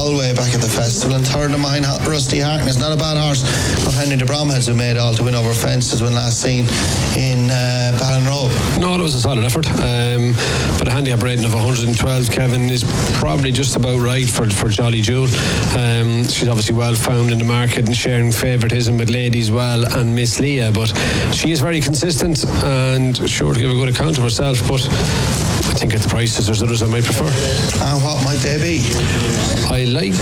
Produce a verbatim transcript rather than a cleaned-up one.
Galway back at the festival, and third of mine, Rusty Harkness. Not a bad horse. But Henry de Bromheads who made all to win over fences when last seen in uh, Ballinrobe. No, it was a solid effort. Um, but a handicap rating of one hundred twelve, Kevin, is probably just about right for, for Jolly Jewel. Um, she's obviously well found in the market and sharing favouritism with Ladies Well and Miss Leah, but she is very consistent and sure to give a good account of herself. But I think at the prices there's others I might prefer. And what might they be? I like